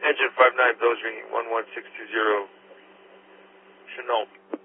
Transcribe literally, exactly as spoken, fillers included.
Engine five nine, those ringing one one six two zero. Chenault.